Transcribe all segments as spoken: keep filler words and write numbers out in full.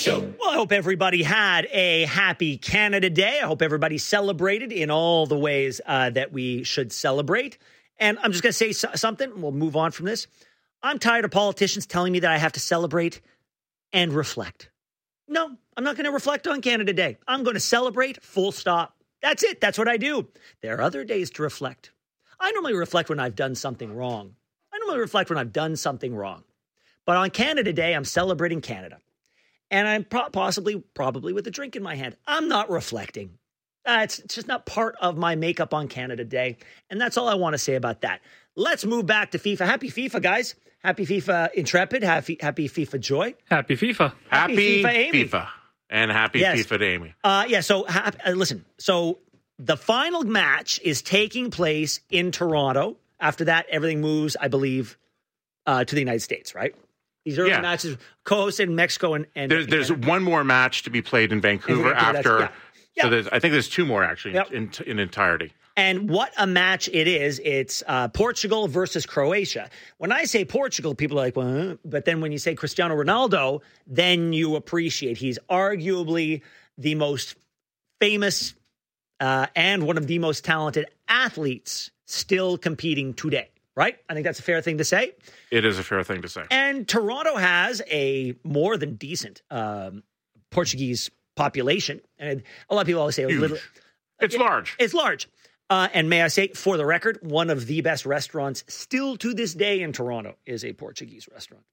Show. Well, I hope everybody had a happy Canada Day. I hope everybody celebrated in all the ways uh, that we should celebrate. And I'm just going to say so- something. We'll move on from this. I'm tired of politicians telling me that I have to celebrate and reflect. No, I'm not going to reflect on Canada Day. I'm going to celebrate, full stop. That's it. That's what I do. There are other days to reflect. I normally reflect when I've done something wrong. I normally reflect when I've done something wrong. But on Canada Day, I'm celebrating Canada. And I'm pro- possibly, probably with a drink in my hand. I'm not reflecting. Uh, it's, it's just not part of my makeup on Canada Day. And that's all I want to say about that. Let's move back to FIFA. Happy FIFA, guys. Happy FIFA Intrepid. Happy, happy FIFA Joy. Happy FIFA. Happy, happy FIFA, Amy. FIFA. And happy Yes. FIFA to Amy. Uh, yeah, so ha- uh, listen. So the final match is taking place in Toronto. After that, everything moves, I believe, uh, to the United States, right? These early Yeah. matches, co-hosted in Mexico and... and There's, there's and, one more match to be played in Vancouver In Vancouver, after. that's- yeah. So Yeah. there's, I think there's two more actually Yep. in, in entirety. And what a match it is. It's uh, Portugal versus Croatia. When I say Portugal, people are like, well, huh? But then when you say Cristiano Ronaldo, then you appreciate he's arguably the most famous uh, and one of the most talented athletes still competing today, right? I think that's a fair thing to say. It is a fair thing to say. And Toronto has a more than decent um, Portuguese population. And a lot of people always say, Huge. little, It's large. it's large. Uh, and may I say, for the record, one of the best restaurants still to this day in Toronto is a Portuguese restaurant.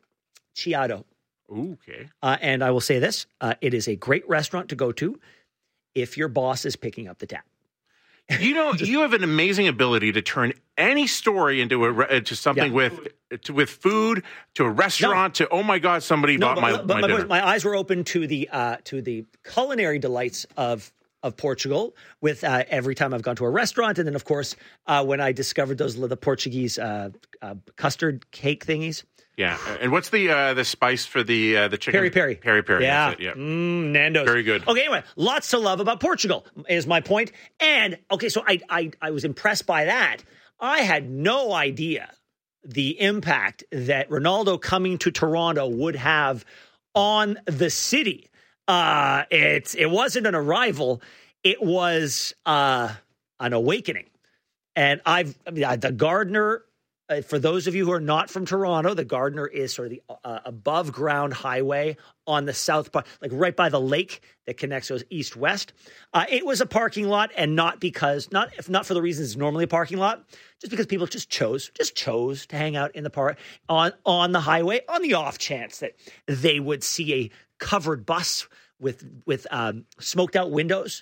Chiado. Okay. Uh, and I will say this, uh, it is a great restaurant to go to if your boss is picking up the tab. You know, you have an amazing ability to turn any story into a re- to something Yeah. with to, with food, to a restaurant, to oh my god, somebody No, bought but, my, but, my but dinner. my eyes were open to the uh, to the culinary delights of of Portugal. With uh, every time I've gone to a restaurant, and then of course uh, when I discovered those the Portuguese uh, uh, custard cake thingies. Yeah, and what's the uh, the spice for the uh, the chicken? Peri peri. Peri peri. Yeah. That's it, yeah. Mm, Nando's. Very good. Okay, anyway, lots to love about Portugal is my point. And, okay, so I, I, I was impressed by that. I had no idea the impact that Ronaldo coming to Toronto would have on the city. Uh, it, it wasn't an arrival. It was uh, an awakening. And I've, I mean, the Gardner... Uh, for those of you who are not from Toronto, the Gardner is sort of the uh, above ground highway on the south part, like right by the lake that connects those east west. Uh, it was a parking lot, and not because not if not for the reasons it's normally a parking lot, just because people just chose just chose to hang out in the park on on the highway on the off chance that they would see a covered bus with with um, smoked out windows.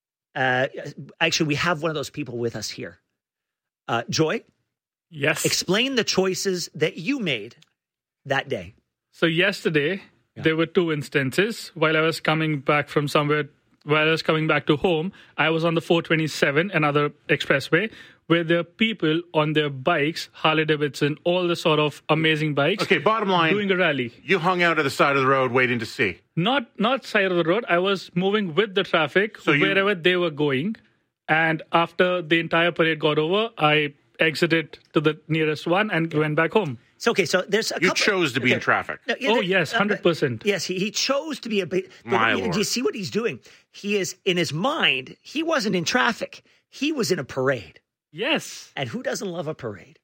Uh, actually, we have one of those people with us here, uh, Joy. Yes. Explain the choices that you made that day. So yesterday, Yeah. there were two instances. While I was coming back from somewhere, while I was coming back to home, I was on the four twenty-seven, another expressway, where there are people on their bikes, Harley Davidson, all the sort of amazing bikes. Okay, bottom line, doing a rally. you hung out at the side of the road waiting to see. Not not side of the road. I was moving with the traffic So you- wherever they were going. And after the entire parade got over, I exited to the nearest one and went back home. So, okay, so there's a You couple... chose to be in okay. traffic. No, yeah, Oh, there- yes, uh, one hundred percent. Yes, he, he chose to be a bit... My do, Lord. do you see what he's doing? He is, in his mind, he wasn't in traffic. He was in a parade. Yes. And who doesn't love a parade?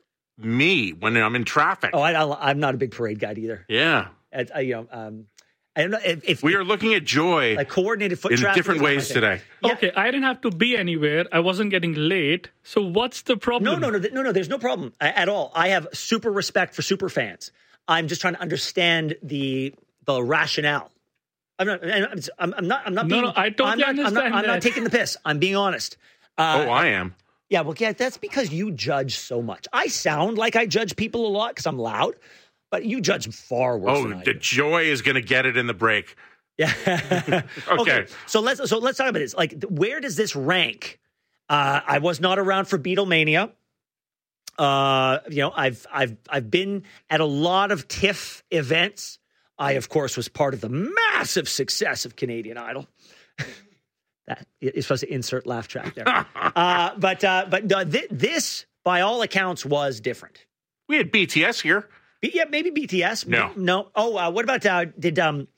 Me, when I'm in traffic. Oh, I, I, I'm not a big parade guy either. Yeah. I, I, you know, um, I don't know if... if We are looking at joy like coordinated foot in traffic different is not my ways thing. today. Yeah. Okay, I didn't have to be anywhere. I wasn't getting late. So what's the problem? No, no, no, th- no, no. There's no problem a- at all. I have super respect for super fans. I'm just trying to understand the the rationale. I'm not. I'm, I'm I'm not. I'm not No, being. no, I totally I'm not, I'm not, understand I'm not that. taking the piss. I'm being honest. Uh, Oh, I am. yeah. Well, yeah. That's because you judge so much. I sound like I judge people a lot because I'm loud, but you judge far worse. Oh, than I the do. joy is going to get it in the break. Yeah. Okay. So let's so let's talk about this. Like, th- where does this rank? Uh, I was not around for Beatlemania. Uh, you know, I've I've I've been at a lot of TIFF events. I, of course, was part of the massive success of Canadian Idol. That you're supposed to insert laugh track there. uh, but uh, but uh, th- this, by all accounts, was different. We had B T S here. B- yeah, maybe B T S. No. no. Oh, uh, what about uh, did um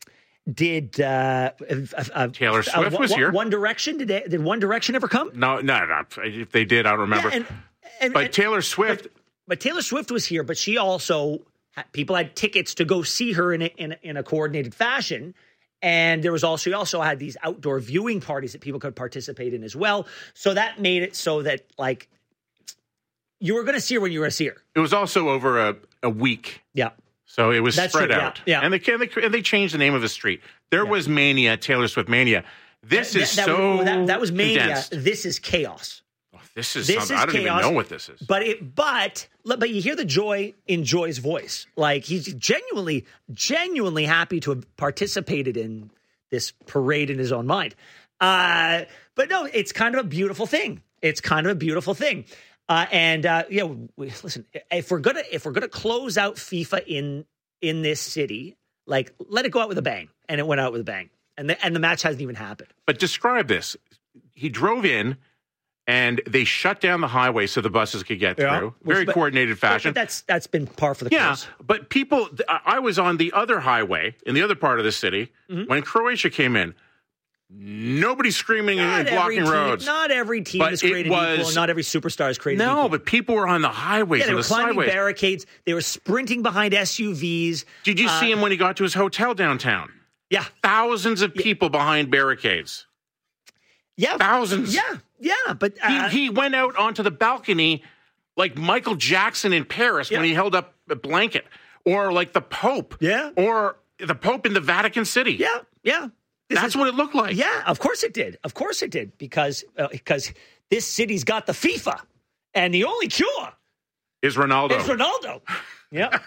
Did uh, uh, Taylor Swift uh, was one, here. One Direction did they, did One Direction ever come? No, no, no. If they did, I don't remember. Yeah, and, and, but and, Taylor Swift. But, but Taylor Swift was here, but she also had, people had tickets to go see her in a, in a, in a coordinated fashion. And there was also, she also had these outdoor viewing parties that people could participate in as well. So that made it so that, like, you were going to see her when you were going to see her. It was also over a, a week. Yeah. So it was That's spread true, out. Yeah, yeah. And, they, and, they, and they changed the name of the street. There Yeah. was Mania, Taylor Swift Mania. This that, is that, so that, that was Mania. condensed. This is chaos. Oh, this is This something. is I don't chaos, even know what this is. But it, but, but you hear the joy in Joy's voice. Like, he's genuinely, genuinely happy to have participated in this parade in his own mind. Uh, but no, it's kind of a beautiful thing. It's kind of a beautiful thing. Uh, and uh, yeah, we, listen, if we're gonna if we're gonna close out FIFA in in this city, like, let it go out with a bang. And it went out with a bang. And the, and the match hasn't even happened. But describe this. He drove in, and they shut down the highway so the buses could get Yeah. through. Very But- coordinated fashion. But that's that's been par for the Yeah, course. but people, I I was on the other highway in the other part of the city Mm-hmm. when Croatia came in. Nobody screaming and blocking team, roads. Not every team But is it created was- equal. And not every superstar is created No, equal. but people were on the highways Yeah, they and were the climbing sideways. barricades. They were sprinting behind S U Vs. Did you Uh, see him when he got to his hotel downtown? Yeah, Thousands of people behind barricades. yeah, Thousands. yeah, yeah. But uh, He, he went out onto the balcony like Michael Jackson in Paris Yeah. when he held up a blanket, or like the Pope, Yeah. or the Pope in the Vatican City. yeah, yeah. This That's is- what it looked like. Yeah, of course it did. Of course it did because uh, because this city's got the FIFA, and the only cure Is Ronaldo. is Ronaldo. Yeah.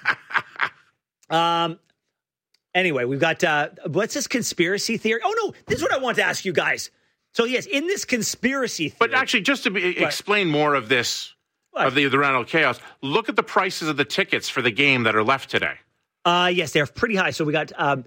um. Anyway, we've got uh, what's this conspiracy theory? Oh no, this is what I want to ask you guys. So yes, in this conspiracy theory, But actually, just to be, explain more of this, Right. of the, the Ronaldo chaos, look at the prices of the tickets for the game that are left today. Uh, yes, they're pretty high. So we got um,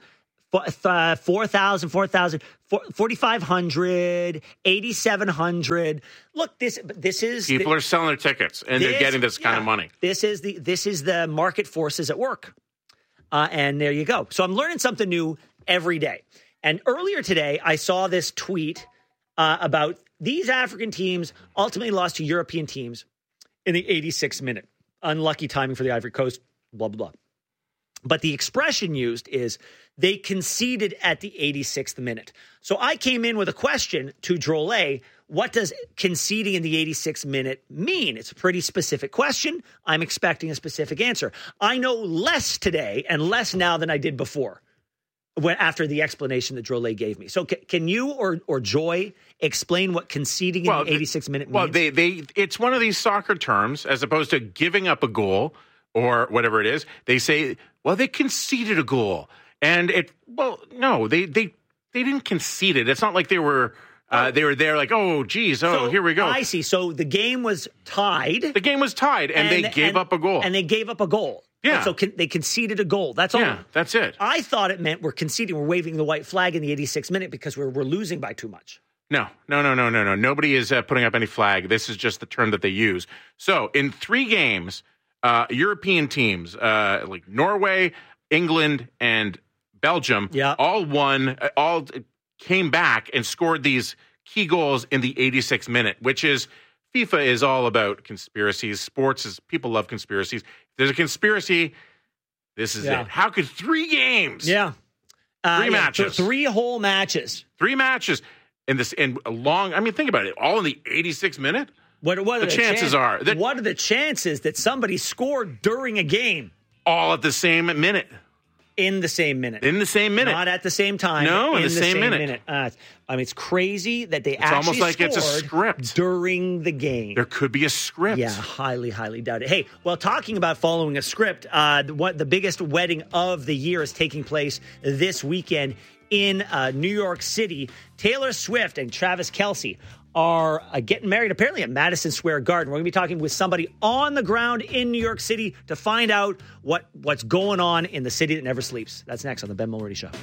uh, four thousand, four thousand, forty-five hundred, eighty-seven hundred. Look, this this is People are selling their tickets, and they're this- getting this kind yeah, of money. This is the this is the market forces at work, uh, and there you go. So I'm learning something new every day. And earlier today, I saw this tweet uh, about these African teams ultimately lost to European teams in the eighty-sixth minute. Unlucky timing for the Ivory Coast. Blah blah blah. But the expression used is they conceded at the eighty-sixth minute. So I came in with a question to Drolet. What does conceding in the eighty-sixth minute mean? It's a pretty specific question. I'm expecting a specific answer. I know less today and less now than I did before when, after the explanation that Drolet gave me. So ca- can you or, or Joy explain what conceding in the eighty-sixth minute means? Well, they, they, it's one of these soccer terms, as opposed to giving up a goal or whatever it is. They say, well, they conceded a goal. And it, well, no, they, they, they didn't concede it. It's not like they were, uh, they were there like, oh, geez, oh, So, here we go. I see. So the game was tied. The game was tied, and, they gave and- up a goal. And they gave up a goal. Yeah. So con- they conceded a goal. That's all. yeah, that's it. I thought it meant we're conceding, we're waving the white flag in the eighty-sixth minute because we're, we're losing by too much. No, no, no, no, no, no. Nobody is uh, putting up any flag. This is just the term that they use. So in three games, uh, European teams uh, like Norway, England, and Belgium Yeah. all won, uh, all came back and scored these key goals in the eighty-sixth minute, which is FIFA is all about conspiracies. Sports is people love conspiracies. If there's a conspiracy, this is Yeah. it. How could three games, Yeah. Uh, Three yeah, matches. th- three whole matches. three matches in this in a long? I mean, think about it. All in the eighty-sixth minute. What, what are The chances chan- are that- what are the chances that somebody scored during a game All at the same minute. in the same minute? In the same minute. Not at the same time. No, in the same minute. Uh, I mean, it's crazy that they It's actually almost like it's a scored script. during the game. There could be a script. Yeah, highly, highly doubt it. Hey, well, talking about following a script, uh, the, what, the biggest wedding of the year is taking place this weekend in uh, New York City. Taylor Swift and Travis Kelce are uh, getting married apparently at Madison Square Garden. We're going to be talking with somebody on the ground in New York City to find out what, what's going on in the city that never sleeps. That's next on the Ben Mulroney Show.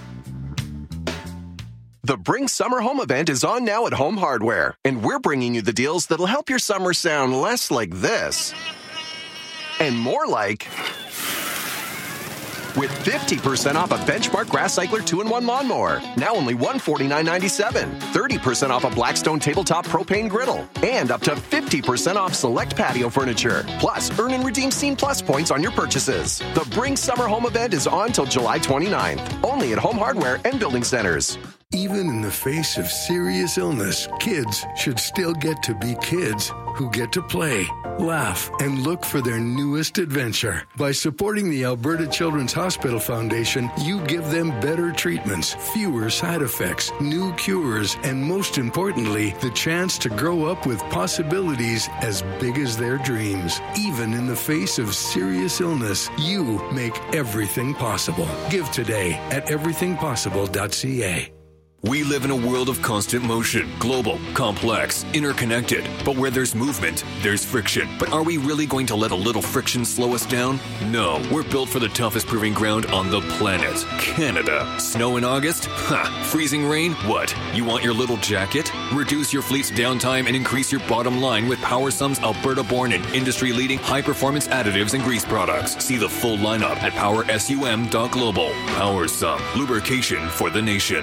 The Bring Summer Home event is on now at Home Hardware, and we're bringing you the deals that'll help your summer sound less like this and more like, with fifty percent off a Benchmark Grass Cycler two in one lawnmower. Now only one hundred forty-nine dollars and ninety-seven cents. thirty percent off a Blackstone tabletop propane griddle. And up to fifty percent off select patio furniture. Plus, earn and redeem Scene Plus points on your purchases. The Bring Summer Home event is on till July twenty-ninth. Only at Home Hardware and Building Centers. Even in the face of serious illness, kids should still get to be kids who get to play, laugh, and look for their newest adventure. By supporting the Alberta Children's Hospital Foundation, you give them better treatments, fewer side effects, new cures, and most importantly, the chance to grow up with possibilities as big as their dreams. Even in the face of serious illness, you make everything possible. Give today at everything possible dot c a. We live in a world of constant motion, global, complex, interconnected. But where there's movement, there's friction. But are we really going to let a little friction slow us down? No. We're built for the toughest proving ground on the planet, Canada. Snow in August? Ha! Freezing rain? What? You want your little jacket? Reduce your fleet's downtime and increase your bottom line with PowerSum's Alberta-born and industry-leading high-performance additives and grease products. See the full lineup at power sum dot global. PowerSum. Lubrication for the nation.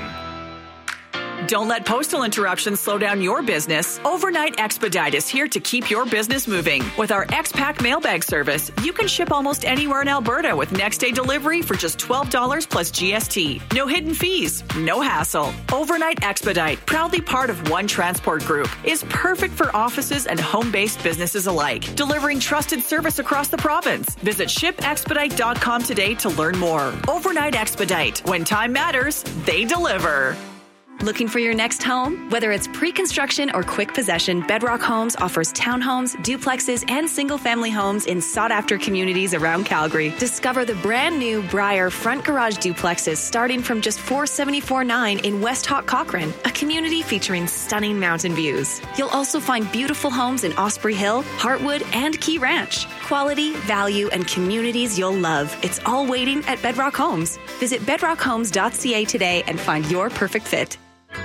Don't let postal interruptions slow down your business. Overnight Expedite is here to keep your business moving. With our X-Pack mailbag service, you can ship almost anywhere in Alberta with next-day delivery for just twelve dollars plus G S T. No hidden fees, no hassle. Overnight Expedite, proudly part of One Transport Group, is perfect for offices and home-based businesses alike, delivering trusted service across the province. Visit ship expedite dot com today to learn more. Overnight Expedite. When time matters, they deliver. Looking for your next home? Whether it's pre-construction or quick possession, Bedrock Homes offers townhomes, duplexes, and single-family homes in sought-after communities around Calgary. Discover the brand-new Briar front garage duplexes starting from just four hundred seventy-four dollars and ninety-nine cents in West Hawk Cochrane, a community featuring stunning mountain views. You'll also find beautiful homes in Osprey Hill, Heartwood, and Key Ranch. Quality, value, and communities you'll love. It's all waiting at Bedrock Homes. Visit bedrock homes dot c a today and find your perfect fit.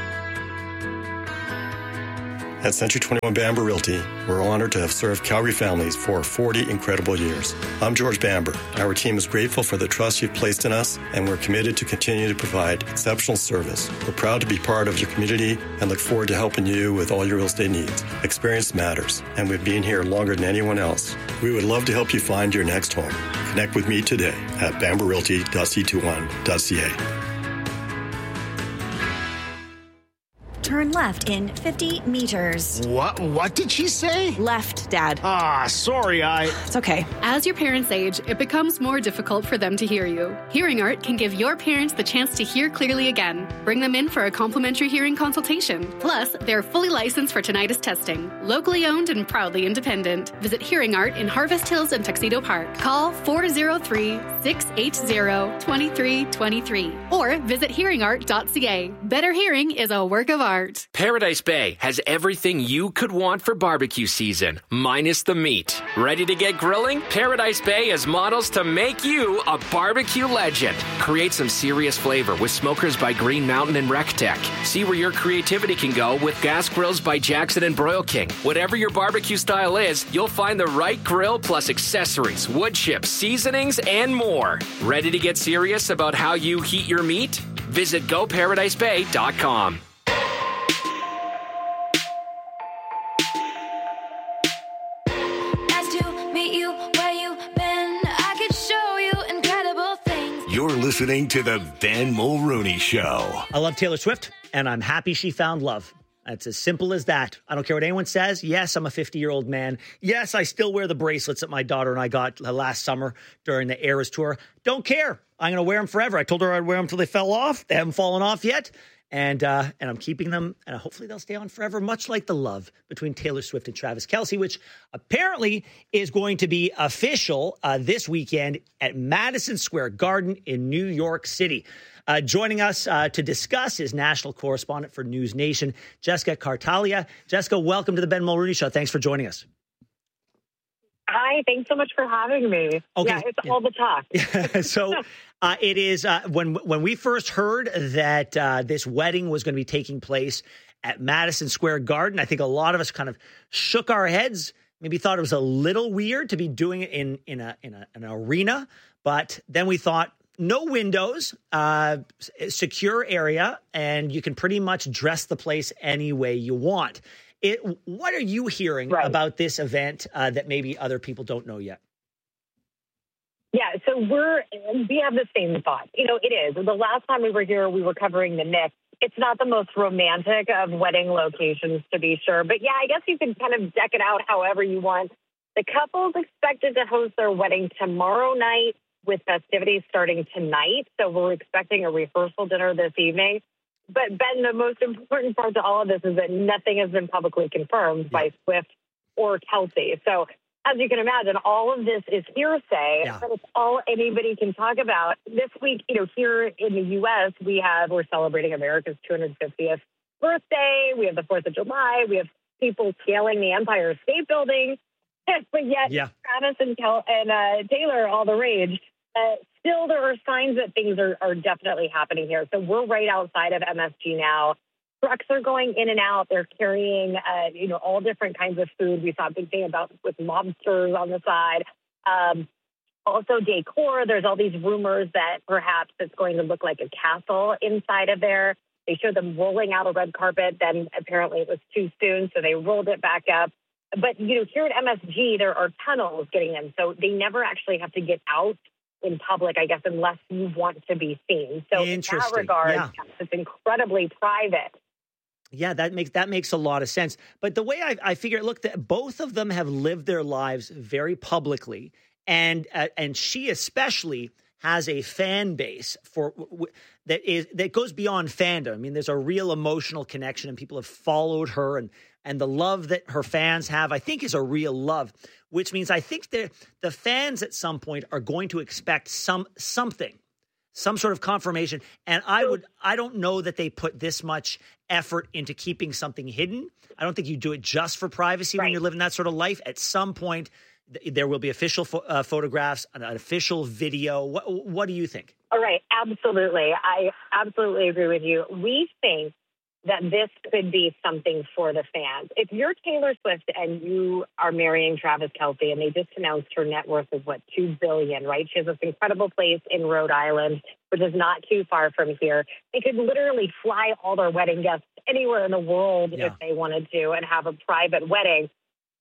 At Century twenty-one Bamber Realty, we're honored to have served Calgary families for forty incredible years. I'm George Bamber. Our team is grateful for the trust you've placed in us, and we're committed to continue to provide exceptional service. We're proud to be part of your community and look forward to helping you with all your real estate needs. Experience matters, and we've been here longer than anyone else. We would love to help you find your next home. Connect with me today at bamber realty dot c twenty-one dot c a. Turn left in fifty meters. What? What did she say? Left, Dad. Ah, sorry, I... It's okay. As your parents age, it becomes more difficult for them to hear you. Hearing Art can give your parents the chance to hear clearly again. Bring them in for a complimentary hearing consultation. Plus, they're fully licensed for tinnitus testing. Locally owned and proudly independent. Visit Hearing Art in Harvest Hills and Tuxedo Park. Call four oh three, six eight zero, two three two three or visit hearing art dot c a. Better hearing is a work of art. Paradise Bay has everything you could want for barbecue season, minus the meat. Ready to get grilling? Paradise Bay has models to make you a barbecue legend. Create some serious flavor with smokers by Green Mountain and RecTech. See where your creativity can go with gas grills by Jackson and Broil King. Whatever your barbecue style is, you'll find the right grill plus accessories, wood chips, seasonings, and more. Ready to get serious about how you heat your meat? Visit go paradise bay dot com. You're listening to the Ben Mulrooney Show. I love Taylor Swift, and I'm happy she found love. It's as simple as that. I don't care what anyone says. Yes, I'm a fifty-year-old man. Yes, I still wear the bracelets that my daughter and I got last summer during the Eras tour. Don't care. I'm going to wear them forever. I told her I'd wear them until they fell off. They haven't fallen off yet. And uh, and I'm keeping them, and hopefully they'll stay on forever, much like the love between Taylor Swift and Travis Kelce, which apparently is going to be official uh, this weekend at Madison Square Garden in New York City. Uh, joining us uh, to discuss is national correspondent for News Nation, Jessica Kartalia. Jessica, welcome to the Ben Mulrooney Show. Thanks for joining us. Hi, thanks so much for having me. Okay. Yeah, it's all the talk. so uh, it is uh, when when we first heard that uh, this wedding was going to be taking place at Madison Square Garden, I think a lot of us kind of shook our heads, maybe thought it was a little weird to be doing it in in a in a, an arena, but then we thought, no windows, uh, secure area, and you can pretty much dress the place any way you want. It, what are you hearing right. about this event uh, that maybe other people don't know yet? Yeah, so we're we have the same thought. You know, it is. The last time we were here, we were covering the Knicks. It's not the most romantic of wedding locations, to be sure. But yeah, I guess you can kind of deck it out however you want. The couple's expected to host their wedding tomorrow night with festivities starting tonight. So we're expecting a rehearsal dinner this evening. But Ben, the most important part to all of this is that nothing has been publicly confirmed yeah. by Swift or Kelsey. So as you can imagine, all of this is hearsay, yeah. but it's all anybody can talk about. This week, you know, here in the U S, we have, we're celebrating America's two hundred fiftieth birthday. We have the fourth of July. We have people scaling the Empire State Building. But yet, yeah. Travis and, Kel- and uh, Taylor are all the rage. Uh, still, there are signs that things are, are definitely happening here. So we're right outside of M S G now. Trucks are going in and out. They're carrying, uh, you know, all different kinds of food. We saw a big thing about with lobsters on the side. Um, also decor. There's all these rumors that perhaps it's going to look like a castle inside of there. They showed them rolling out a red carpet. Then apparently it was too soon, so they rolled it back up. But, you know, here at M S G, there are tunnels getting in. So they never actually have to get out in public, I guess, unless you want to be seen. So in that regard, yeah. it's incredibly private. Yeah, that makes that makes a lot of sense. But the way I, I figure, look, that both of them have lived their lives very publicly, and uh, and she especially has a fan base for w- that is that goes beyond fandom. I mean, there's a real emotional connection, and people have followed her, and and the love that her fans have, I think, is a real love. Which means I think the the fans at some point are going to expect some something. Some sort of confirmation. And I would, I don't know that they put this much effort into keeping something hidden. I don't think you do it just for privacy right. when you're living that sort of life. At some point, th- there will be official fo- uh, photographs, an, an official video. What, what do you think? All right. Absolutely. I absolutely agree with you. We think that this could be something for the fans. If you're Taylor Swift and you are marrying Travis Kelce, and they just announced her net worth is, what, two billion dollars, right? She has this incredible place in Rhode Island, which is not too far from here. They could literally fly all their wedding guests anywhere in the world yeah. if they wanted to and have a private wedding.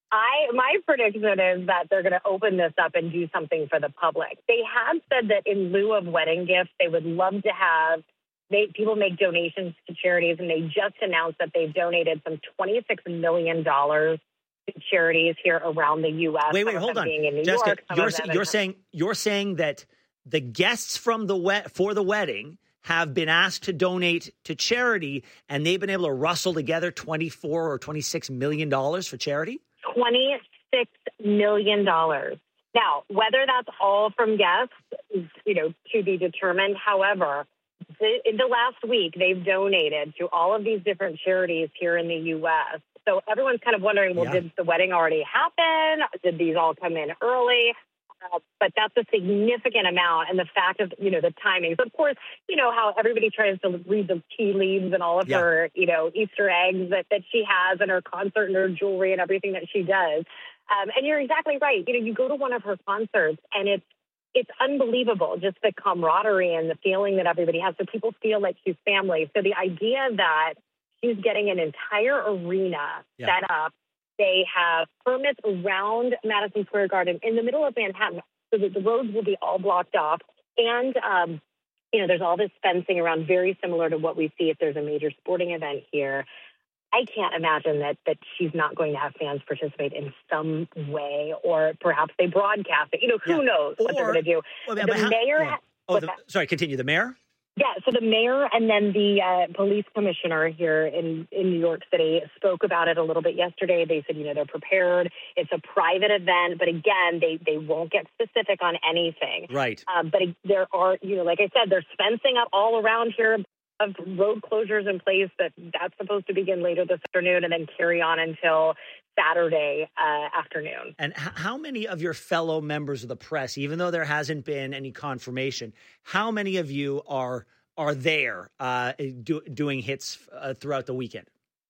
I my prediction is that they're going to open this up and do something for the public. They have said that in lieu of wedding gifts, they would love to have They, people make donations to charities, and they just announced that they've donated some twenty-six million dollars to charities here around the U S. Wait, wait, hold on. In Jessica, York, you're, sa- you're saying you're saying that the guests from the wet for the wedding have been asked to donate to charity, and they've been able to rustle together twenty-four or twenty-six million dollars for charity? twenty-six million dollars. Now, whether that's all from guests is, you know, to be determined. However, in the last week, they've donated to all of these different charities here in the U S. So everyone's kind of wondering, well, yeah. did the wedding already happen? Did these all come in early? Uh, but that's a significant amount. And the fact of, you know, the timings. Of course, you know, how everybody tries to read the tea leaves and all of yeah. her, you know, Easter eggs that, that she has and her concert and her jewelry and everything that she does. Um, and you're exactly right. You know, you go to one of her concerts and it's, It's unbelievable, just the camaraderie and the feeling that everybody has. So people feel like she's family. So the idea that she's getting an entire arena yeah. set up, they have permits around Madison Square Garden in the middle of Manhattan, so that the roads will be all blocked off. And, um, you know, there's all this fencing around, very similar to what we see if there's a major sporting event here. I can't imagine that that she's not going to have fans participate in some way, or perhaps they broadcast it. You know, who yeah. knows what or, they're going to do. Well, the how, mayor... yeah. Oh, the, sorry, continue. The mayor? Yeah, so the mayor and then the uh, police commissioner here in, in New York City spoke about it a little bit yesterday. They said, you know, they're prepared. It's a private event, but again, they, they won't get specific on anything. Right. Um, but there are, you know, like I said, there's fencing up all around here of road closures in place that that's supposed to begin later this afternoon and then carry on until Saturday uh, afternoon. And h- how many of your fellow members of the press, even though there hasn't been any confirmation, how many of you are are there uh, do, doing hits uh, throughout the weekend?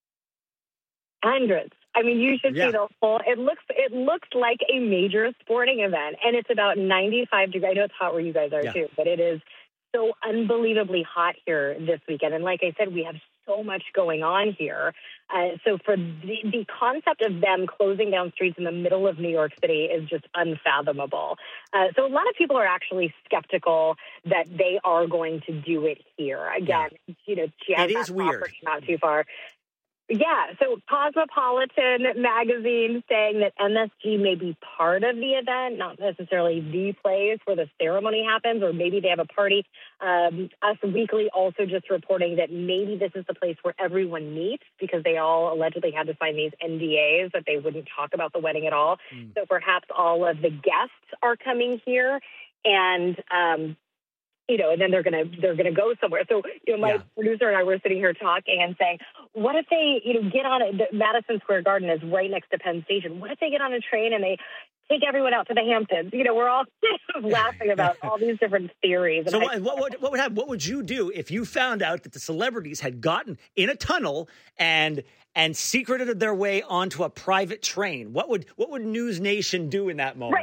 Hundreds. I mean, you should yeah. see the whole. It looks it looks like a major sporting event, and it's about ninety-five degrees. I know it's hot where you guys are yeah. too, but it is so unbelievably hot here this weekend. And like I said, we have so much going on here. Uh, so for the, the concept of them closing down streets in the middle of New York City is just unfathomable. Uh, so a lot of people are actually skeptical that they are going to do it here. Again, yeah. you know, she has it is weird. Not too far. Yeah, so Cosmopolitan magazine saying that M S G may be part of the event, not necessarily the place where the ceremony happens, or maybe they have a party. Um, Us Weekly also just reporting that maybe this is the place where everyone meets, because they all allegedly had to sign these N D As that they wouldn't talk about the wedding at all. Mm. So perhaps all of the guests are coming here, and um, you know, and then they're gonna they're gonna go somewhere. So, you know, my yeah. producer and I were sitting here talking and saying, what if they, you know, get on a, the Madison Square Garden is right next to Penn Station. What if they get on a train and they take everyone out to the Hamptons? You know, we're all laughing about all these different theories. So what, what, would, what would happen? What would you do if you found out that the celebrities had gotten in a tunnel and and secreted their way onto a private train? What would what would News Nation do in that moment? Right.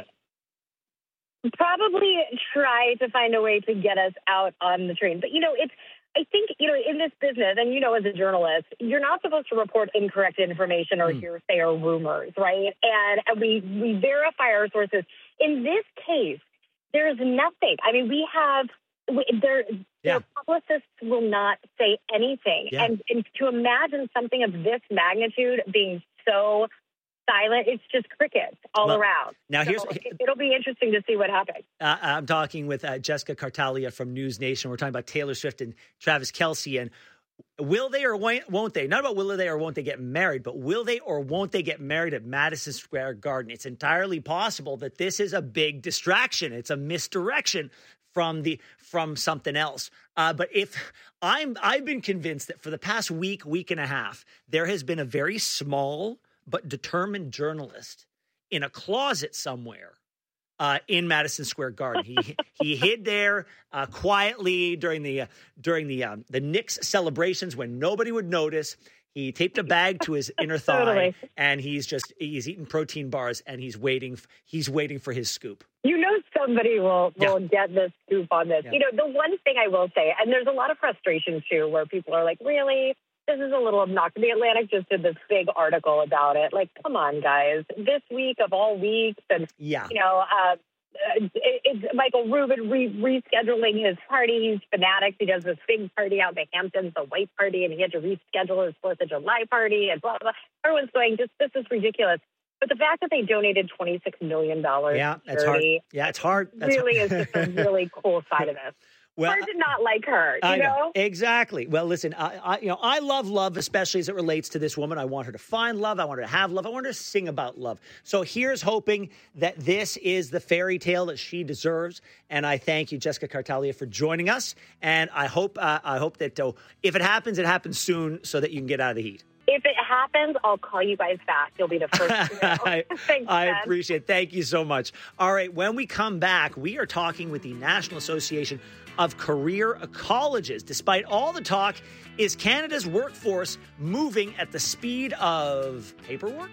Probably try to find a way to get us out on the train. But, you know, it's, I think, you know, in this business, and, you know, as a journalist, you're not supposed to report incorrect information or mm. hearsay or rumors, right? And, and we, we verify our sources. In this case, there's nothing. I mean, we have, we, there, yeah. their publicists will not say anything. Yeah. And, and to imagine something of this magnitude being so silent, it's just crickets all well, around. Now, so here's it'll be interesting to see what happens. Uh, I'm talking with uh, Jessica Cartalia from News Nation. We're talking about Taylor Swift and Travis Kelce, and will they or won't they? Not about will they or won't they get married, but will they or won't they get married at Madison Square Garden? It's entirely possible that this is a big distraction. It's a misdirection from the from something else. Uh, but if I'm, I've been convinced that for the past week, week and a half, there has been a very small but determined journalist in a closet somewhere uh, in Madison Square Garden. He he hid there uh, quietly during the uh, during the um, the Knicks celebrations when nobody would notice. He taped a bag to his inner thigh, totally. and he's just he's eating protein bars and he's waiting he's waiting for his scoop. You know, somebody will will yeah. get the scoop on this. Yeah. You know, the one thing I will say, and there's a lot of frustration too, where people are like, really. This is a little obnoxious. The Atlantic just did this big article about it. Like, come on, guys. This week of all weeks. And, yeah. you know, uh, it, it's Michael Rubin re- rescheduling his party. He's fanatics. He does this big party out in the Hamptons, the white party, and he had to reschedule his fourth of July party and blah, blah, blah. Everyone's going, just this is ridiculous. But the fact that they donated twenty-six million dollars yeah, to that's charity hard. Yeah, it's hard. That's really hard. is just a really cool side of this. Well, hard to not like her, you I know? know? Exactly. Well, listen, I, I, you know, I love love, especially as it relates to this woman. I want her to find love. I want her to have love. I want her to sing about love. So here's hoping that this is the fairy tale that she deserves. And I thank you, Jessica Cartalia, for joining us. And I hope, uh, I hope that uh, if it happens, it happens soon, so that you can get out of the heat. If it happens, I'll call you guys back. You'll be the first to know. I, Thanks, I Ben. appreciate it. Thank you so much. All right, when we come back, we are talking with the National Association of Career Colleges. Despite all the talk, is Canada's workforce moving at the speed of paperwork?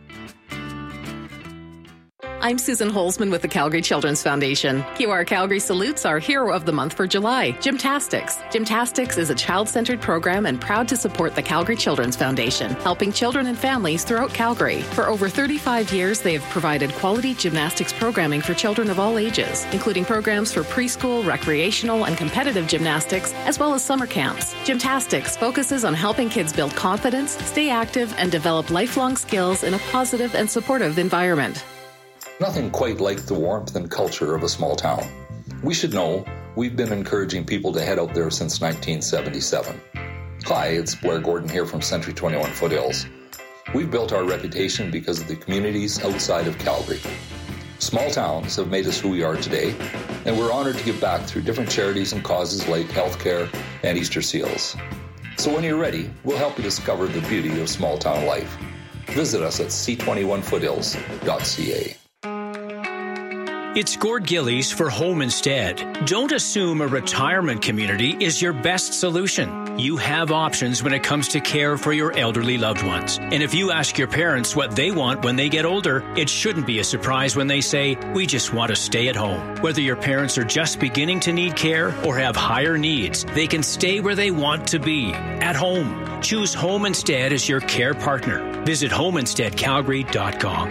I'm Susan Holzman with the Calgary Children's Foundation. Q R Calgary salutes our hero of the month for July, Gymtastics. Gymtastics is a child-centered program and proud to support the Calgary Children's Foundation, helping children and families throughout Calgary. For over thirty-five years, they have provided quality gymnastics programming for children of all ages, including programs for preschool, recreational, and competitive gymnastics, as well as summer camps. Gymtastics focuses on helping kids build confidence, stay active, and develop lifelong skills in a positive and supportive environment. Nothing quite like the warmth and culture of a small town. We should know we've been encouraging people to head out there since nineteen seventy-seven. Hi, it's Blair Gordon here from Century twenty-one Foothills. We've built our reputation because of the communities outside of Calgary. Small towns have made us who we are today, and we're honored to give back through different charities and causes like healthcare and Easter seals. So when you're ready, we'll help you discover the beauty of small town life. Visit us at c twenty-one foothills dot c a. It's Gord Gillies for Home Instead. Don't assume a retirement community is your best solution. You have options when it comes to care for your elderly loved ones. And if you ask your parents what they want when they get older, it shouldn't be a surprise when they say, we just want to stay at home. Whether your parents are just beginning to need care or have higher needs, they can stay where they want to be, at home. Choose Home Instead as your care partner. Visit home instead calgary dot com.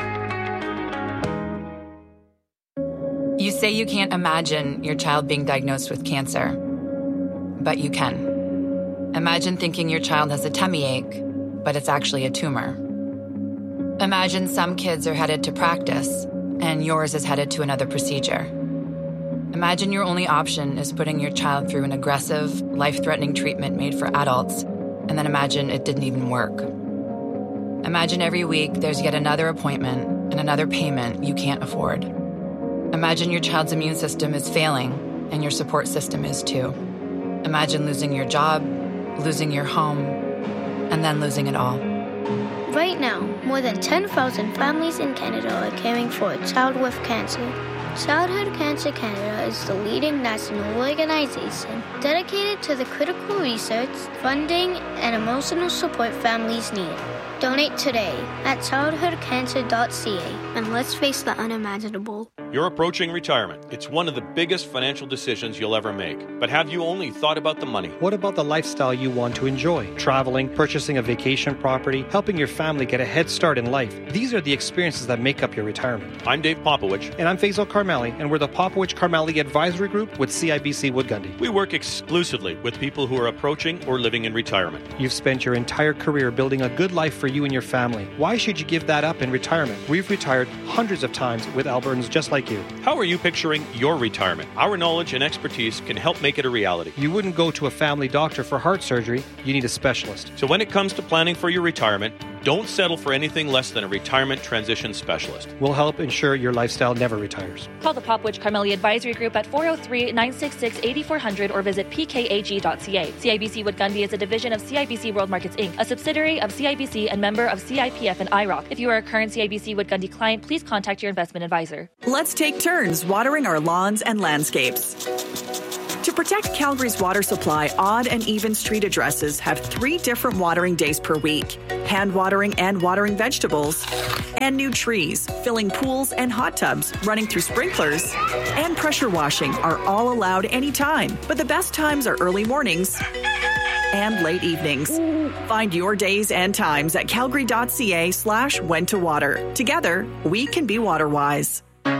You say you can't imagine your child being diagnosed with cancer, but you can. Imagine thinking your child has a tummy ache, but it's actually a tumor. Imagine some kids are headed to practice, and yours is headed to another procedure. Imagine your only option is putting your child through an aggressive, life-threatening treatment made for adults, and then imagine it didn't even work. Imagine every week there's yet another appointment and another payment you can't afford. Imagine your child's immune system is failing, and your support system is too. Imagine losing your job, losing your home, and then losing it all. Right now, more than ten thousand families in Canada are caring for a child with cancer. Childhood Cancer Canada is the leading national organization dedicated to the critical research, funding, and emotional support families need. Donate today at childhood cancer dot c a and let's face the unimaginable. You're approaching retirement. It's one of the biggest financial decisions you'll ever make. But have you only thought about the money? What about the lifestyle you want to enjoy? Traveling, purchasing a vacation property, helping your family get a head start in life. These are the experiences that make up your retirement. I'm Dave Popowich. And I'm Faisal Karmali, and we're the Popowich Karmali Advisory Group with C I B C Wood Gundy. We work exclusively with people who are approaching or living in retirement. You've spent your entire career building a good life for you and your family. Why should you give that up in retirement? We've retired hundreds of times with Albertans just like you. How are you picturing your retirement? Our knowledge and expertise can help make it a reality. You wouldn't go to a family doctor for heart surgery. You need a specialist. So when it comes to planning for your retirement, don't settle for anything less than a retirement transition specialist. We'll help ensure your lifestyle never retires. Call the Popowich Karmali Advisory Group at four oh three, nine six six, eight four zero zero or visit p k a g dot c a. C I B C Wood Gundy is a division of C I B C World Markets Incorporated, a subsidiary of C I B C and member of C I P F and I R O C. If you are a current C I B C Wood Gundy client, please contact your investment advisor. Let's take turns watering our lawns and landscapes. To protect Calgary's water supply, odd and even street addresses have three different watering days per week. Hand watering and watering vegetables. And new trees, filling pools and hot tubs, running through sprinklers. And pressure washing are all allowed anytime. But the best times are early mornings and late evenings. Find your days and times at calgary dot c a slash when to water. Together, we can be water wise.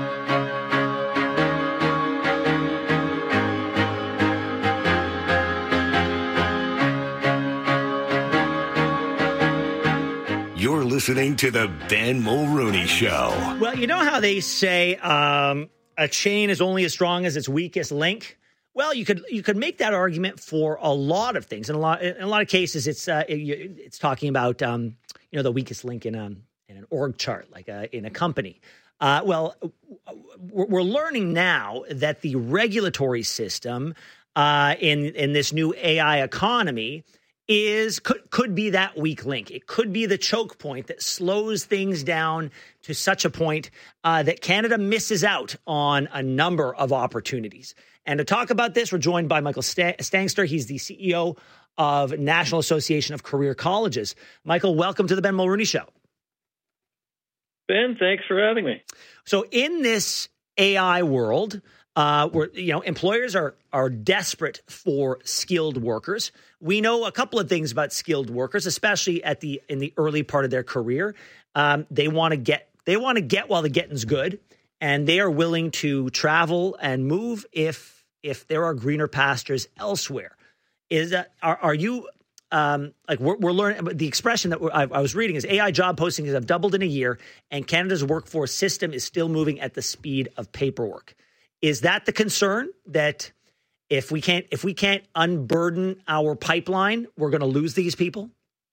You're listening to the Ben Mulrooney Show. Well, you know how they say um, a chain is only as strong as its weakest link? Well, you could you could make that argument for a lot of things. In a lot in a lot of cases, it's uh, it, it's talking about um, you know the weakest link in a in an org chart, like a, in a company. Uh, well, we're learning now that the regulatory system uh, in in this new A I economy is could could be that weak link. It could be the choke point that slows things down to such a point uh, that Canada misses out on a number of opportunities. And to talk about this, we're joined by Michael Stangster. He's the C E O of National Association of Career Colleges. Michael, welcome to the Ben Mulrooney Show. Ben, thanks for having me. So in this A I world, uh, where you know employers are are desperate for skilled workers. We know a couple of things about skilled workers, especially at the in the early part of their career. Um, they want to get they want to get while the getting's good, and they are willing to travel and move if if there are greener pastures elsewhere. Is that are, are you um, like we're, we're learning the expression that we're, I, I was reading is A I job postings have doubled in a year, and Canada's workforce system is still moving at the speed of paperwork. Is that the concern that if we can't if we can't unburden our pipeline, we're going to lose these people?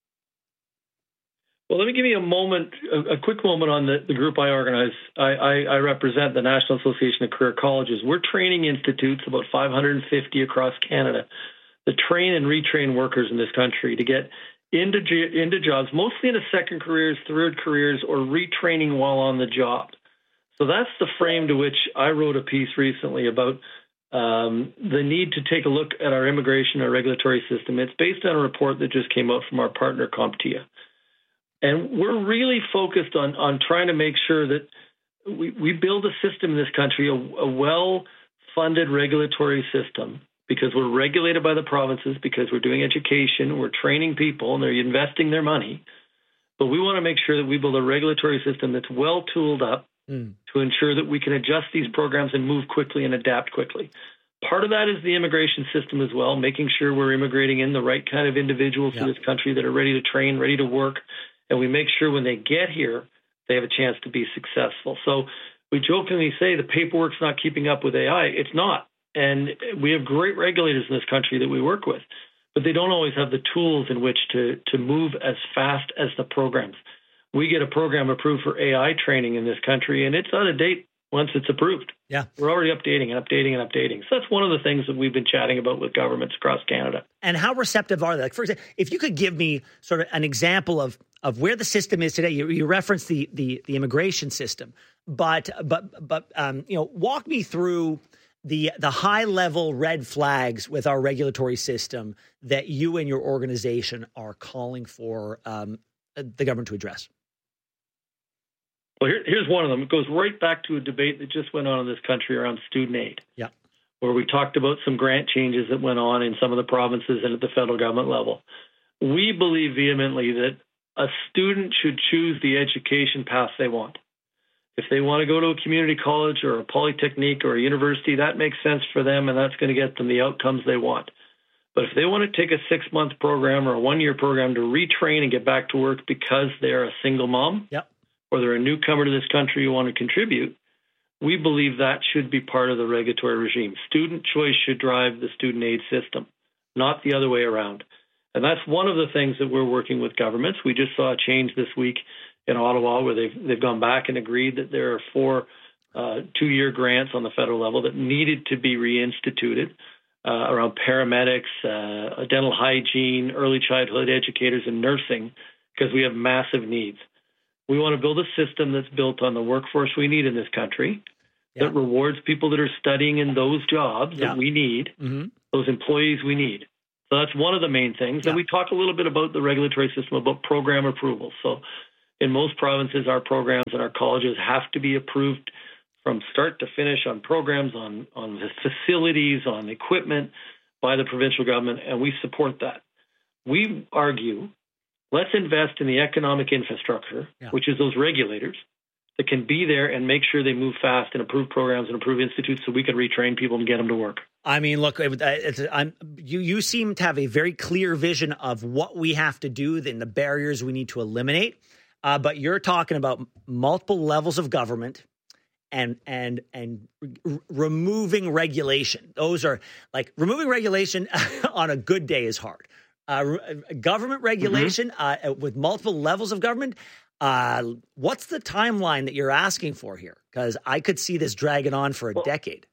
Well, let me give you a moment, a, a quick moment on the, the group I organize. I, I, I represent the National Association of Career Colleges. We're training institutes, about five hundred fifty across Canada, that train and retrain workers in this country to get into into jobs, mostly into second careers, third careers, or retraining while on the job. So that's the frame to which I wrote a piece recently about um, the need to take a look at our immigration, our regulatory system. It's based on a report that just came out from our partner CompTIA. And we're really focused on, on trying to make sure that we, we build a system in this country, a, a well-funded regulatory system, because we're regulated by the provinces, because we're doing education, we're training people, and they're investing their money. But we want to make sure that we build a regulatory system that's well tooled up mm. to ensure that we can adjust these programs and move quickly and adapt quickly. Part of that is the immigration system as well, making sure we're immigrating in the right kind of individuals yeah. to this country that are ready to train, ready to work, and we make sure when they get here, they have a chance to be successful. So we jokingly say the paperwork's not keeping up with A I. It's not. And we have great regulators in this country that we work with, but they don't always have the tools in which to, to move as fast as the programs. We get a program approved for A I training in this country, and it's out of date once it's approved. Yeah. We're already updating and updating and updating. So that's one of the things that we've been chatting about with governments across Canada. And how receptive are they? Like, for example, if you could give me sort of an example of of where the system is today. You, you referenced the, the the immigration system, but but but um, you know, walk me through the the high level red flags with our regulatory system that you and your organization are calling for um, the government to address. Well, here, here's one of them. It goes right back to a debate that just went on in this country around student aid. Yeah. Where we talked about some grant changes that went on in some of the provinces and at the federal government level. We believe vehemently that a student should choose the education path they want. If they want to go to a community college or a polytechnic or a university, that makes sense for them, and that's going to get them the outcomes they want. But if they want to take a six-month program or a one-year program to retrain and get back to work because they're a single mom, yep. or they're a newcomer to this country who want to contribute, we believe that should be part of the regulatory regime. Student choice should drive the student aid system, not the other way around. And that's one of the things that we're working with governments. We just saw a change this week in Ottawa where they've they've gone back and agreed that there are four uh, two-year grants on the federal level that needed to be reinstituted uh, around paramedics, uh, dental hygiene, early childhood educators, and nursing, because we have massive needs. We want to build a system that's built on the workforce we need in this country, yeah. that rewards people that are studying in those jobs yeah. that we need, mm-hmm. those employees we need. So that's one of the main things. Yeah. And we talk a little bit about the regulatory system, about program approvals. So in most provinces, our programs and our colleges have to be approved from start to finish on programs, on, on the facilities, on equipment by the provincial government, and we support that. We argue, let's invest in the economic infrastructure, yeah. which is those regulators that can be there and make sure they move fast and approve programs and approve institutes so we can retrain people and get them to work. I mean, look, it's, I'm, you you seem to have a very clear vision of what we have to do and the barriers we need to eliminate. Uh, but you're talking about multiple levels of government and and and r- removing regulation. Those are like removing regulation on a good day is hard. Uh, government regulation mm-hmm. uh, with multiple levels of government. Uh, what's the timeline that you're asking for here? Because I could see this dragging on for a well, decade.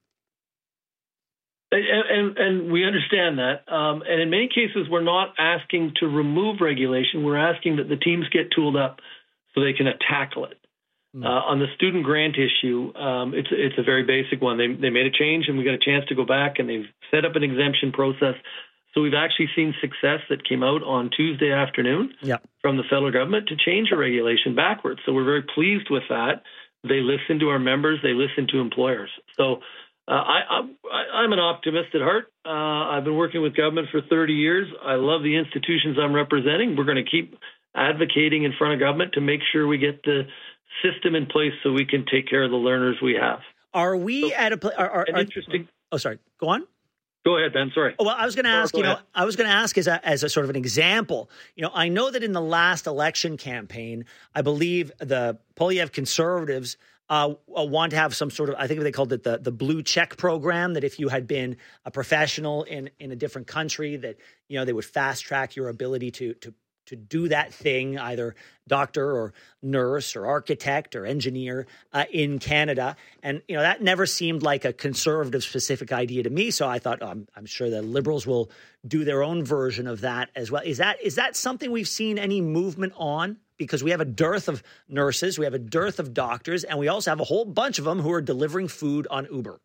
And, and, and we understand that. Um, and in many cases, we're not asking to remove regulation. We're asking that the teams get tooled up so they can tackle it. Mm. Uh, on the student grant issue, um, it's it's a very basic one. They they made a change, and we got a chance to go back, and they've set up an exemption process. So we've actually seen success that came out on Tuesday afternoon yep. from the federal government to change a regulation backwards. So we're very pleased with that. They listen to our members. They listen to employers. So uh, I, I, I'm an optimist at heart. Uh, I've been working with government for thirty years. I love the institutions I'm representing. We're going to keep advocating in front of government to make sure we get the system in place so we can take care of the learners we have. Are we so, at a place? Are, are, are, interesting? Oh, sorry. Go on. Go ahead, Ben. Sorry. Oh, well, I was going to ask, oh, you know, ahead. I was going to ask as a, as a sort of an example, you know, I know that in the last election campaign, I believe the Poilievre Conservatives uh, want to have some sort of, I think they called it the, the blue check program, that if you had been a professional in, in a different country, that, you know, they would fast track your ability to, to, to do that thing, either doctor or nurse or architect or engineer uh, in Canada. And, you know, that never seemed like a conservative specific idea to me. So I thought, oh, I'm, I'm sure the Liberals will do their own version of that as well. Is that is that something we've seen any movement on? Because we have a dearth of nurses, we have a dearth of doctors, and we also have a whole bunch of them who are delivering food on Uber.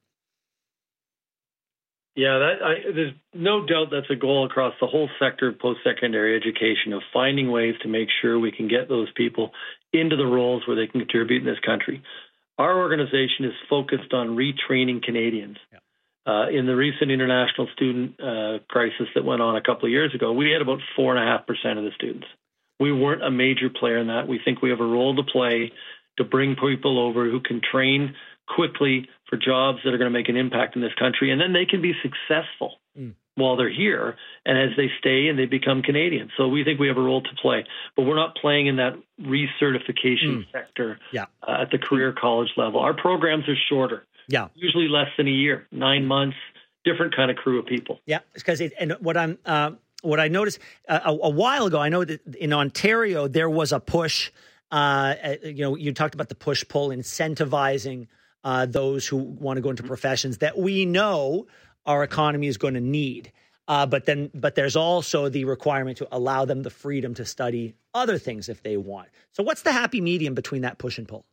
Yeah, that, I, there's no doubt that's a goal across the whole sector of post-secondary education, of finding ways to make sure we can get those people into the roles where they can contribute in this country. Our organization is focused on retraining Canadians. Yeah. Uh, in the recent international student uh, crisis that went on a couple of years ago, we had about four point five percent of the students. We weren't a major player in that. We think we have a role to play to bring people over who can train quickly for jobs that are going to make an impact in this country, and then they can be successful mm. while they're here and as they stay and they become Canadians. So we think we have a role to play, but we're not playing in that recertification mm. sector yeah. uh, at the career college level. Our programs are shorter, yeah, usually less than a year, nine months, different kind of crew of people. Yeah, because it, and what I'm uh, what I noticed uh, a, a while ago, I know that in Ontario there was a push. Uh, you know, you talked about the push pull incentivizing Uh, those who want to go into professions that we know our economy is going to need. Uh, but then, but there's also the requirement to allow them the freedom to study other things if they want. So what's the happy medium between that push and pull?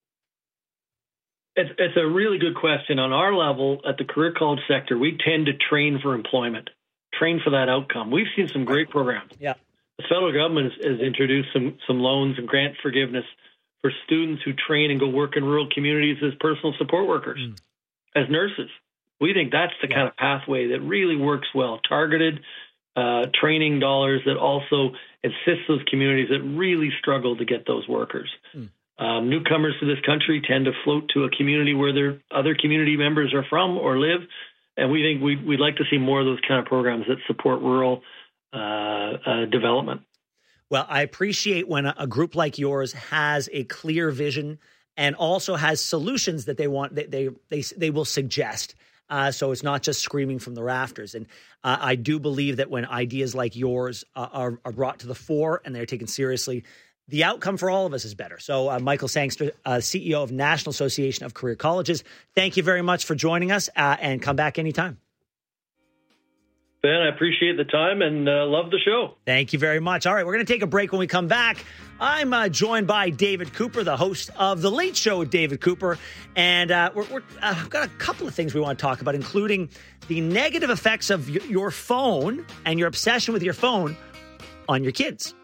It's, it's a really good question. On our level at the career college sector, we tend to train for employment, train for that outcome. We've seen some great programs. Yeah. The federal government has, has introduced some, some loans and grant forgiveness for students who train and go work in rural communities as personal support workers, mm. as nurses. We think that's the yeah. kind of pathway that really works well. Targeted uh, training dollars that also assist those communities that really struggle to get those workers. Mm. Um, newcomers to this country tend to float to a community where their other community members are from or live. And we think we'd, we'd like to see more of those kind of programs that support rural uh, uh, development. Well, I appreciate when a, a group like yours has a clear vision and also has solutions that they want, they they they, they will suggest. Uh, so it's not just screaming from the rafters. And uh, I do believe that when ideas like yours uh, are, are brought to the fore and they're taken seriously, the outcome for all of us is better. So uh, Michael Sangster, uh, C E O of National Association of Career Colleges, thank you very much for joining us uh, and come back anytime. Ben, I appreciate the time and uh, love the show. Thank you very much. All right, we're going to take a break. When we come back, I'm uh, joined by David Cooper, the host of The Late Show with David Cooper. And uh, we're, we're, uh, we've got a couple of things we want to talk about, including the negative effects of y- your phone and your obsession with your phone on your kids.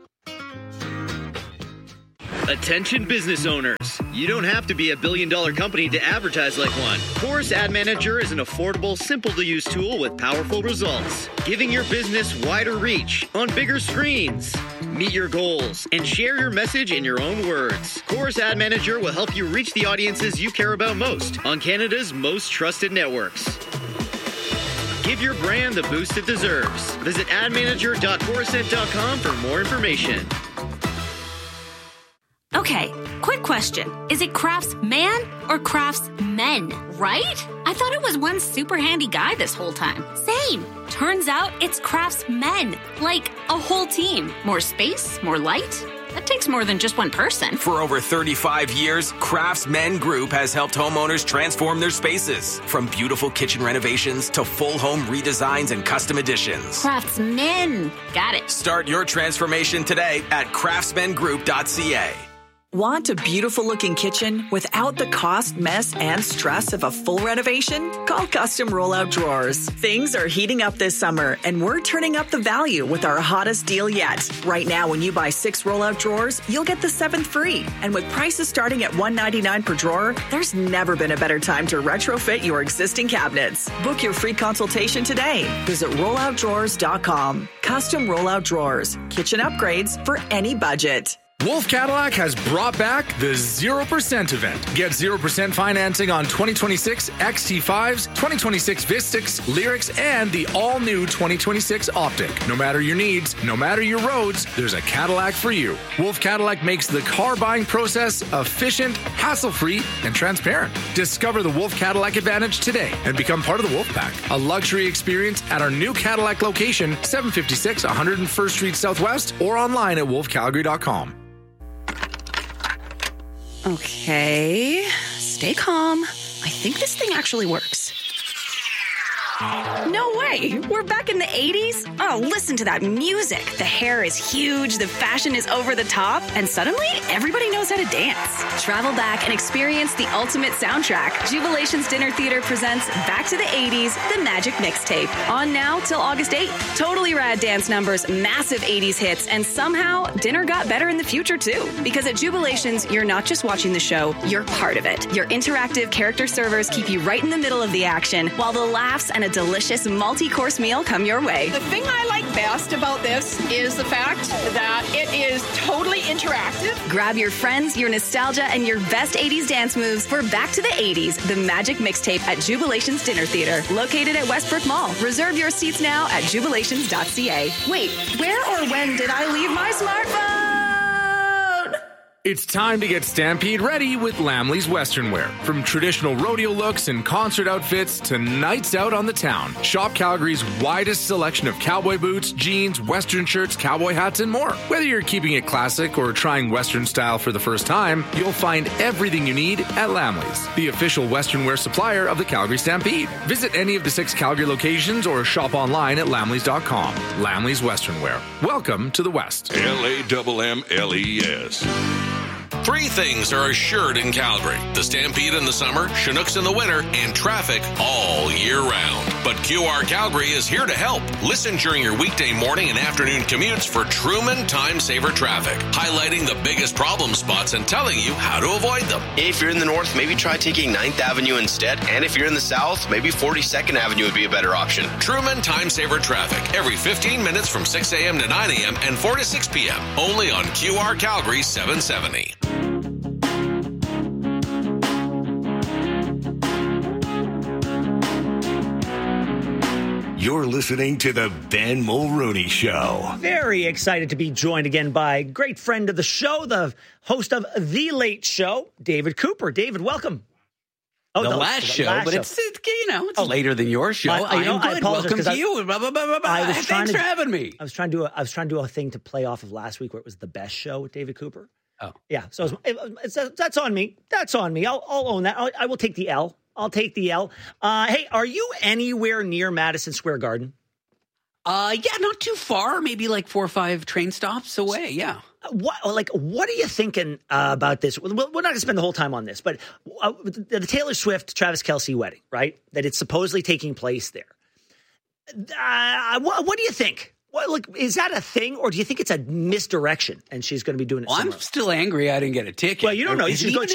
Attention business owners. You don't have to be a billion dollar company to advertise like one. Chorus Ad Manager is an affordable, simple to use tool with powerful results, giving your business wider reach on bigger screens. Meet your goals and share your message in your own words. Chorus Ad Manager will help you reach the audiences you care about most on Canada's most trusted networks. Give your brand the boost it deserves. Visit ad manager dot corusent dot com for more information. Okay, quick question. Is it Craftsman or Craftsmen, right? I thought it was one super handy guy this whole time. Same. Turns out it's Craftsmen, like a whole team. More space, more light. That takes more than just one person. For over thirty-five years, Craftsmen Group has helped homeowners transform their spaces. From beautiful kitchen renovations to full home redesigns and custom additions. Craftsmen. Got it. Start your transformation today at craftsman group dot c a. Want a beautiful looking kitchen without the cost, mess, and stress of a full renovation? Call Custom Rollout Drawers. Things are heating up this summer, and we're turning up the value with our hottest deal yet. Right now, when you buy six rollout drawers, you'll get the seventh free. And with prices starting at one hundred ninety-nine dollars per drawer, there's never been a better time to retrofit your existing cabinets. Book your free consultation today. Visit rollout drawers dot com. Custom Rollout Drawers. Kitchen upgrades for any budget. Wolf Cadillac has brought back the zero percent event. Get zero percent financing on twenty twenty-six X T fives, twenty twenty-six Vistix, Lyrics, and the all-new twenty twenty-six Optic. No matter your needs, no matter your roads, there's a Cadillac for you. Wolf Cadillac makes the car buying process efficient, hassle-free, and transparent. Discover the Wolf Cadillac Advantage today and become part of the Wolf Pack. A luxury experience at our new Cadillac location, seven fifty-six one hundred first Street Southwest, or online at wolf calgary dot com. Okay, stay calm. I think this thing actually works. No way! We're back in the eighties? Oh, listen to that music. The hair is huge, the fashion is over the top, and suddenly everybody knows how to dance. Travel back and experience the ultimate soundtrack. Jubilation's Dinner Theater presents Back to the eighties, The Magic Mixtape. On now till August eighth. Totally rad dance numbers, massive eighties hits, and somehow dinner got better in the future too. Because at Jubilations, you're not just watching the show, you're part of it. Your interactive character servers keep you right in the middle of the action, while the laughs and a delicious multi-course meal come your way. The thing I like best about this is the fact that it is totally interactive. Grab your friends, your nostalgia, and your best eighties dance moves for Back to the eighties, The Magic Mixtape at Jubilation's Dinner Theater, located at Westbrook Mall. Reserve your seats now at jubilations dot c a. Wait, where or when did I leave my smartphone? It's time to get Stampede ready with Lamley's Western Wear. From traditional rodeo looks and concert outfits to nights out on the town, shop Calgary's widest selection of cowboy boots, jeans, Western shirts, cowboy hats, and more. Whether you're keeping it classic or trying Western style for the first time, you'll find everything you need at Lamley's, the official Western wear supplier of the Calgary Stampede. Visit any of the six Calgary locations or shop online at lamleys dot com. Lamley's Western Wear. Welcome to the West. L A M M L E S. Three things are assured in Calgary: the Stampede in the summer, Chinooks in the winter, and traffic all year round. But Q R Calgary is here to help. Listen during your weekday morning and afternoon commutes for Truman Time Saver Traffic, highlighting the biggest problem spots and telling you how to avoid them. If you're in the north, maybe try taking ninth Avenue instead. And if you're in the south, maybe forty-second Avenue would be a better option. Truman Time Saver Traffic, every fifteen minutes from six a.m. to nine a.m. and four to six p.m. Only on Q R Calgary seven seventy. You're listening to the Ben Mulrooney Show. Very excited to be joined again by a great friend of the show, the host of The Late Show, David Cooper. David, welcome. Oh, the, the last the show, last but show. It's, it's, you know, it's oh, later than your show. I, I, know, I Welcome to I, you. Blah, blah, blah, blah, blah. I was Thanks to, for having me. I was trying to do a, I was trying to do a thing to play off of last week where it was the best show with David Cooper. Oh. Yeah, so it was, it's, it's, that's on me. That's on me. I'll, I'll own that. I'll, I will take the L. I'll take the L. Uh, hey, are you anywhere near Madison Square Garden? Uh, yeah, not too far. Maybe like four or five train stops away. Yeah. What, like, what are you thinking uh, about this? We're not going to spend the whole time on this, but uh, the Taylor Swift, Travis Kelce wedding, right? That it's supposedly taking place there. Uh, what, what do you think? What, like, is that a thing, or do you think it's a misdirection and she's going to be doing it? Well, I'm still angry I didn't get a ticket. Well, you don't know. You should go